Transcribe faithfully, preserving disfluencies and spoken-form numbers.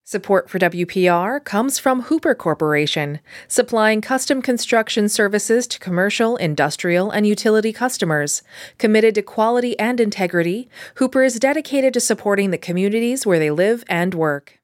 Support for W P R comes from Hooper Corporation, supplying custom construction services to commercial, industrial, and utility customers. Committed to quality and integrity, Hooper is dedicated to supporting the communities where they live and work.